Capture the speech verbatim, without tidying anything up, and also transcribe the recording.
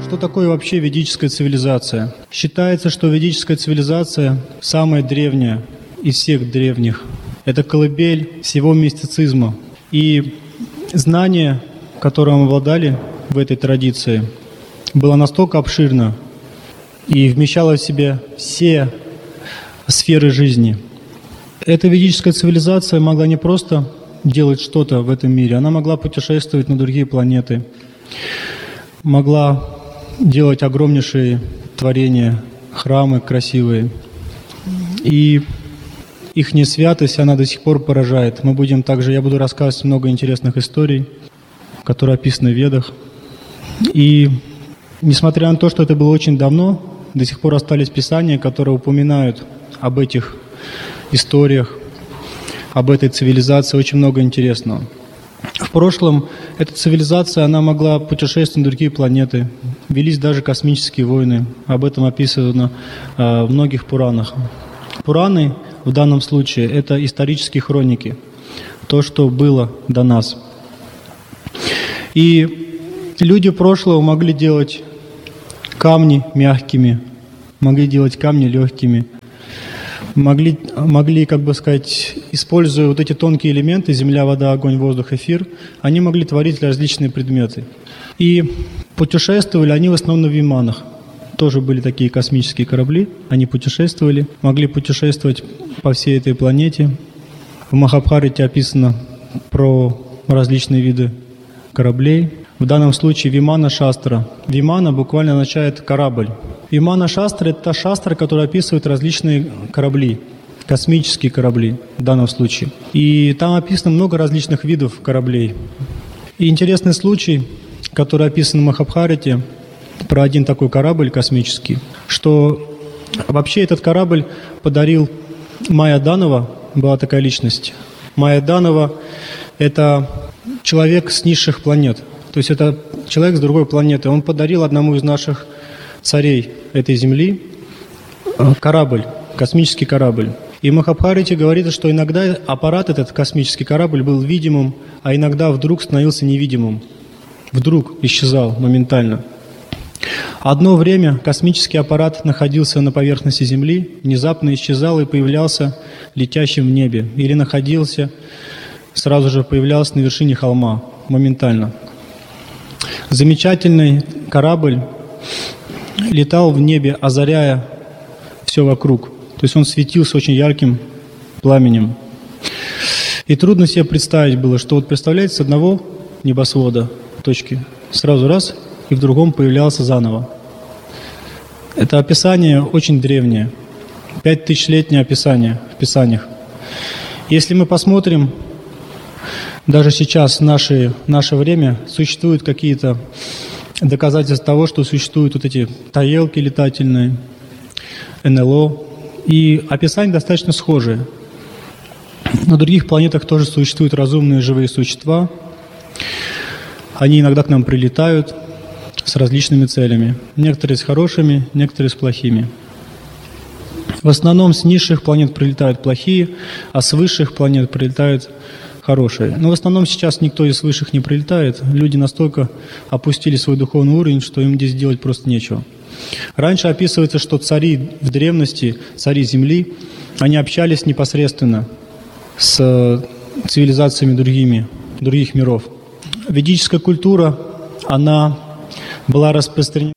Что такое вообще ведическая цивилизация? Считается, что ведическая цивилизация самая древняя из всех древних. Это колыбель всего мистицизма. И знание, которым обладали в этой традиции, было настолько обширно и вмещало в себя все сферы жизни. Эта ведическая цивилизация могла не просто делать что-то в этом мире, она могла путешествовать на другие планеты, могла делать огромнейшие творения, храмы красивые. И их святость, она до сих пор поражает. Мы будем также, я буду рассказывать много интересных историй, которые описаны в Ведах. И несмотря на то, что это было очень давно, до сих пор остались писания, которые упоминают об этих историях, об этой цивилизации, очень много интересного. В прошлом эта цивилизация, она могла путешествовать на другие планеты, велись даже космические войны. Об этом описано э, в многих Пуранах. Пураны в данном случае это исторические хроники, то, что было до нас. И люди прошлого могли делать камни мягкими, могли делать камни легкими, могли, могли, как бы сказать, используя вот эти тонкие элементы, земля, вода, огонь, воздух, эфир, они могли творить различные предметы. И путешествовали они в основном на виманах. Тоже были такие космические корабли, они путешествовали, могли путешествовать по всей этой планете. В Махабхарате описано про различные виды кораблей. В данном случае Вимана Шастра. Вимана буквально означает корабль. Вимана Шастра – это та шастра, которая описывает различные корабли, космические корабли в данном случае. И там описано много различных видов кораблей. И интересный случай, который описан в Махабхарате, про один такой корабль космический, что вообще этот корабль подарил Майя Данова, была такая личность. Майя Данова – это человек с низших планет. То есть это человек с другой планеты. Он подарил одному из наших царей этой земли корабль, космический корабль. И в Махабхарате говорится, что иногда аппарат, этот космический корабль, был видимым, а иногда вдруг становился невидимым. Вдруг исчезал моментально. Одно время космический аппарат находился на поверхности Земли, внезапно исчезал и появлялся летящим в небе. Или находился, сразу же появлялся на вершине холма, моментально. Замечательный корабль летал в небе, озаряя все вокруг. То есть он светился очень ярким пламенем. И трудно себе представить было, что вот представляете, с одного небосвода точки сразу раз и в другом появлялся заново. Это описание очень древнее, пять тысячелетнее описание в Писаниях. Если мы посмотрим, даже сейчас, в наше, наше время, существуют какие-то доказательства того, что существуют вот эти тарелки летательные, эн эл о, и описания достаточно схожие. На других планетах тоже существуют разумные живые существа. Они иногда к нам прилетают с различными целями. Некоторые с хорошими, некоторые с плохими. В основном с низших планет прилетают плохие, а с высших планет прилетают хорошие. Но в основном сейчас никто из высших не прилетает. Люди настолько опустили свой духовный уровень, что им здесь делать просто нечего. Раньше описывается, что цари в древности, цари Земли, они общались непосредственно с цивилизациями другими, других миров. Ведическая культура, она была распространена